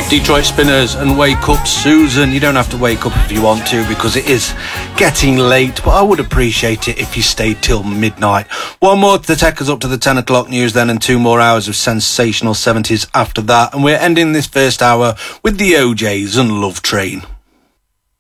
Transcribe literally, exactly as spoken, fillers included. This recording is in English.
Detroit Spinners and Wake Up Susan. You don't have to wake up if you want to, because it is getting late, but I would appreciate it if you stayed till midnight. One more to take us up to the ten o'clock news then, and two more hours of sensational seventies after that, and we're ending this first hour with the O Js and Love Train.